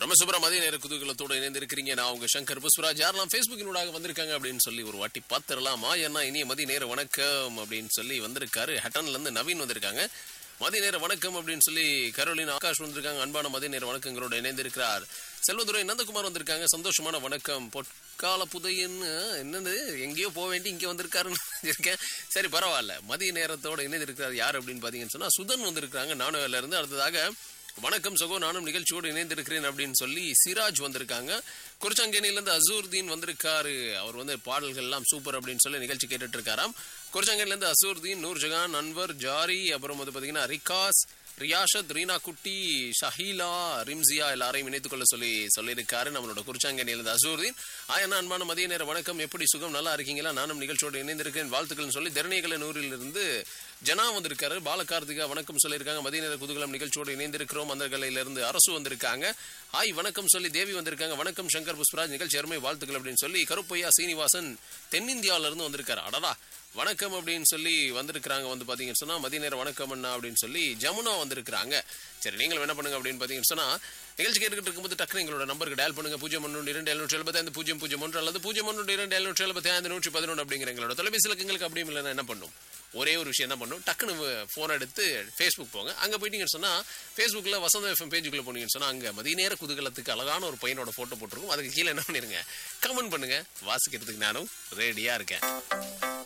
நம்ம சூப்பரா மதிய நேர குதூகலத்தோட இணைந்திருக்கிறீங்க. நான் உங்க சங்கர் புஷ்பராஜ். யாரெல்லாம் ஃபேஸ்புக்கினூடாக வந்திருக்காங்க அப்படின்னு சொல்லி ஒரு வாட்டி பார்த்துடலாமா? ஏன்னா இனிய மதிய நேர வணக்கம் அப்படின்னு சொல்லி வந்திருக்காரு. ஹட்டன்ல இருந்து நவீன் வந்திருக்காங்க. மதிய நேர வணக்கம் அப்படின்னு சொல்லி கரோலின் ஆகாஷ் வந்திருக்காங்க. அன்பான மதிய நேர வணக்கங்களோட இணைந்திருக்கிறார். செல்வதுரை நந்தகுமார் வந்திருக்காங்க. சந்தோஷமான வணக்கம். பொற்கால புதையன்னு என்னது எங்கேயோ போக வேண்டி இங்கே வந்திருக்காருன்னு இருக்கேன். சரி பரவாயில்ல. மதிய நேரத்தோட இணைந்திருக்கிறார் யார் அப்படின்னு பாத்தீங்கன்னு சொன்னா சுதன் வந்திருக்காங்க நானுவேல இருந்து. அடுத்ததாக வணக்கம் சகோ, நானும் நிகழ்ச்சியோடு இணைந்திருக்கிறேன் அப்படின்னு சொல்லி சிராஜ் வந்திருக்காங்க. குறிச்சங்கேணியிலிருந்து அசூர்தீன் வந்திருக்காரு. அவர் வந்து பாடல்கள் எல்லாம் சூப்பர் அப்படின்னு சொல்லி நிகழ்ச்சி கேட்டுட்டு இருக்காராம். குறிச்சங்கேணியிலிருந்து அசூர்தீன், நூர்ஜகான், அன்வர், ஜாரி, அப்புறம் வந்து பாத்தீங்கன்னா ரிகாஸ், ரியாஷத், ரீனா குட்டி, ஷஹீலா, ரிம்சியா எல்லாரையும் இணைத்துக் கொள்ள சொல்லியிருக்காரு நம்மளோட குறிச்சாங்கேணியிலிருந்து அசூர்தீன். ஆயனா அன்பான மதிய நேர வணக்கம். எப்படி சுகம், நல்லா இருக்கீங்களா? நானும் நிகழ்ச்சியோடு இணைந்திருக்கிறேன், வாழ்த்துக்கள் சொல்லி தரணிகல நூறிலிருந்து ஜனா வந்திருக்காரு. பாலகார்த்திகா வணக்கம் சொல்லியிருக்காங்க. மதிய நேர குதூகலம் நிகழ்ச்சியோடு இணைந்திருக்கிறோம். மந்தர்கலையிலிருந்து அரசு வந்திருக்காங்க. ஹாய் வணக்கம் சொல்லி தேவி வந்திருக்காங்க. வணக்கம் சங்கர் புஷ்பராஜ், நிகழ்ச்சி அருமை, வாழ்த்துக்கள் அப்படின்னு சொல்லி கருப்பையா சீனிவாசன் தென்னிந்தியாவில இருந்து வந்திருக்காரு. அடடா வணக்கம் அப்படின்னு சொல்லி வந்திருக்கிறாங்க. வந்து பாத்தீங்கன்னு சொன்னா மதிய நேர வணக்கம் அண்ணா அப்படின்னு சொல்லி ஜமுனா வந்திருக்கிறாங்க. சரி, நீங்களும் என்ன பண்ணுங்க அப்படின்னு பாத்தீங்கன்னு சொன்னா நிகழ்ச்சி கேட்டுக்கிட்டு இருக்கும்போது டக்குனு எங்களோட நம்பருக்கு டயல் பண்ணுங்க. 0122775 அல்லது 0122775 அப்படிங்கிற எங்களோட தொலைபேசி இலக்கங்களுக்கு. அப்படியும் இல்லைன்னா என்ன பண்ணும், ஒரே ஒரு விஷயம் தான் பண்ணும், டக்குன்னு போன் எடுத்து ஃபேஸ்புக் போங்க. அங்க போயிட்டீங்கன்னு சொன்னா ஃபேஸ்புக்ல வசந்த எஃப்எம் பேஜுக்குள்ள போனீங்கன்னு சொன்னா அங்க மதிய நேர குதூகலத்துக்கு அழகான ஒரு பையனோட போட்டோ போட்டிருக்கும். அதுக்கு கீழே என்ன பண்ணிருங்க, கமெண்ட் பண்ணுங்க. வாசிக்கிறதுக்கு நானும் ரெடியா இருக்கேன்.